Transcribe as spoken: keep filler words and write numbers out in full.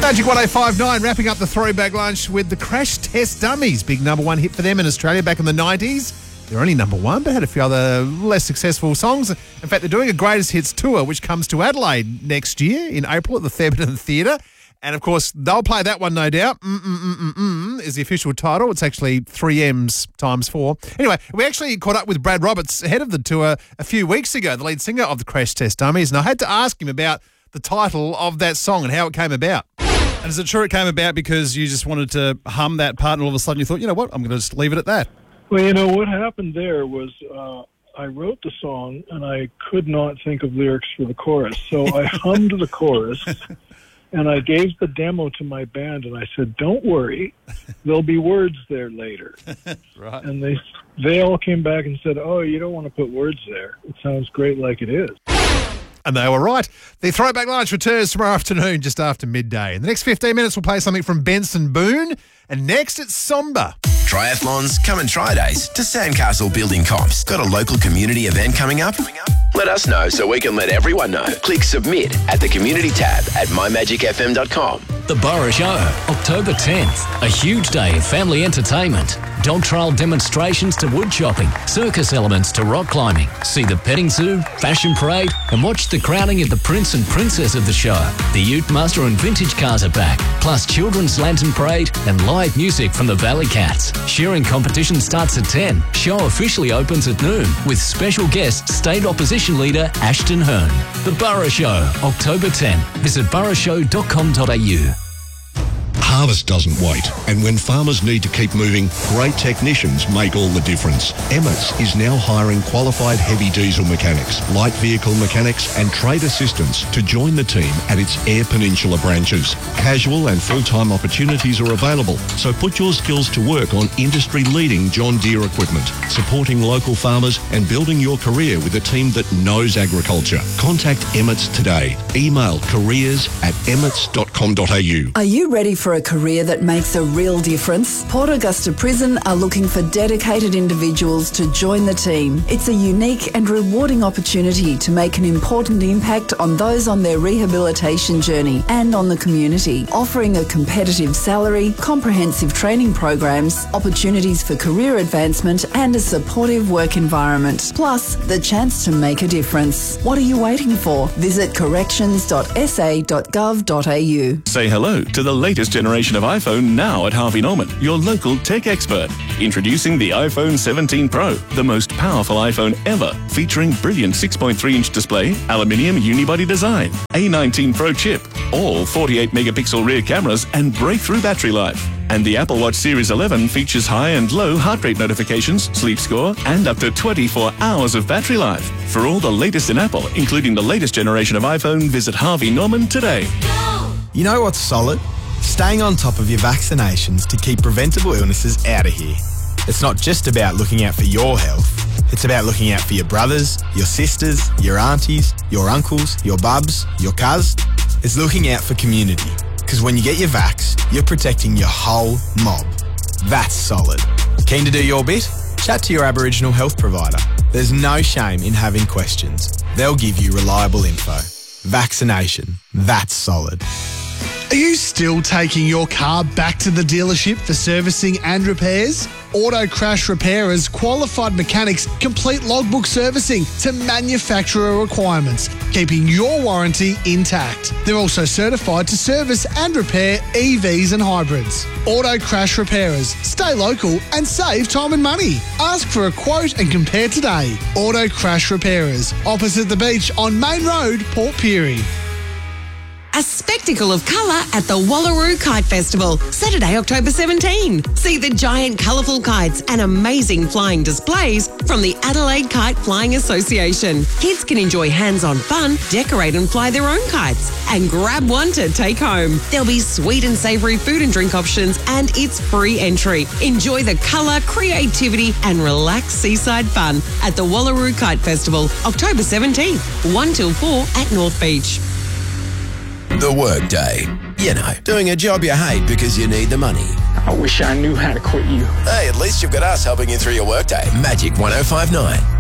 Magic one oh five nine, wrapping up the throwback lunch with the Crash Test Dummies. Big number one hit for them in Australia back in the nineties. They're only number one, but had a few other less successful songs. In fact, they're doing a Greatest Hits tour, which comes to Adelaide next year in April at the Thebarton Theatre. And, of course, they'll play that one, no doubt. Mm-mm-mm-mm-mm is the official title. It's actually three M's times four. Anyway, we actually caught up with Brad Roberts, head of the tour, a few weeks ago, the lead singer of the Crash Test Dummies, and I had to ask him about the title of that song and how it came about. And is it true it came about because you just wanted to hum that part and all of a sudden you thought, you know what, I'm going to just leave it at that? Well, you know, what happened there was uh, I wrote the song and I could not think of lyrics for the chorus. So I hummed the chorus and I gave the demo to my band and I said, don't worry, there'll be words there later. Right. And they they all came back and said, oh, you don't want to put words there. It sounds great like it is. And they were right. The Throwback Lunch returns tomorrow afternoon just after midday. In the next fifteen minutes, we'll play something from Benson Boone. And next, it's Somber. Triathlons, come and try days to Sandcastle Building Comps. Got a local community event coming up? Let us know so we can let everyone know. Click submit at the community tab at my magic f m dot com. The Borough Show, October tenth. A huge day of family entertainment. Dog trial demonstrations to wood chopping, circus elements to rock climbing. See the petting zoo, fashion parade, and watch the crowning of the prince and princess of the show. The Ute Master and vintage cars are back, plus children's lantern parade and live music from the Valley Cats. Shearing competition starts at ten. Show officially opens at noon with special guest State Opposition Leader Ashton Hearn. The Borough Show, October tenth. Visit borough show dot com dot a u. Harvest doesn't wait, and when farmers need to keep moving, great technicians make all the difference. Emmett's is now hiring qualified heavy diesel mechanics, light vehicle mechanics and trade assistants to join the team at its Eyre Peninsula branches. Casual and full-time opportunities are available, so put your skills to work on industry-leading John Deere equipment, supporting local farmers and building your career with a team that knows agriculture. Contact Emmett's today. Email careers at emmets dot com dot a u. Are you ready for a career that makes a real difference? Port Augusta Prison are looking for dedicated individuals to join the team. It's a unique and rewarding opportunity to make an important impact on those on their rehabilitation journey and on the community, offering a competitive salary, comprehensive training programs, opportunities for career advancement and a supportive work environment, plus the chance to make a difference. What are you waiting for? Visit corrections dot s a dot gov dot a u. Say hello to the latest generation of iPhone now at Harvey Norman, your local tech expert. Introducing the iPhone seventeen Pro, the most powerful iPhone ever, featuring brilliant six point three inch display, aluminium unibody design, A nineteen Pro chip, all forty-eight megapixel rear cameras and breakthrough battery life. And the Apple Watch Series eleven features high and low heart rate notifications, sleep score, and up to twenty-four hours of battery life. For all the latest in Apple, including the latest generation of iPhone, visit Harvey Norman today. You know what's solid? Staying on top of your vaccinations to keep preventable illnesses out of here. It's not just about looking out for your health. It's about looking out for your brothers, your sisters, your aunties, your uncles, your bubs, your cuz. It's looking out for community. Because when you get your vax, you're protecting your whole mob. That's solid. Keen to do your bit? Chat to your Aboriginal health provider. There's no shame in having questions. They'll give you reliable info. Vaccination. That's solid. Are you still taking your car back to the dealership for servicing and repairs? Auto Crash Repairers qualified mechanics complete logbook servicing to manufacturer requirements, keeping your warranty intact. They're also certified to service and repair E Vs and hybrids. Auto Crash Repairers. Stay local and save time and money. Ask for a quote and compare today. Auto Crash Repairers. Opposite the beach on Main Road, Port Pirie. A spectacle of colour at the Wallaroo Kite Festival, Saturday, October seventeenth. See the giant colourful kites and amazing flying displays from the Adelaide Kite Flying Association. Kids can enjoy hands-on fun, decorate and fly their own kites, and grab one to take home. There'll be sweet and savoury food and drink options, and it's free entry. Enjoy the colour, creativity and relaxed seaside fun at the Wallaroo Kite Festival, October seventeenth, one till four at North Beach. The Workday. You know, doing a job you hate because you need the money. I wish I knew how to quit you. Hey, at least you've got us helping you through your workday. Magic one oh five nine.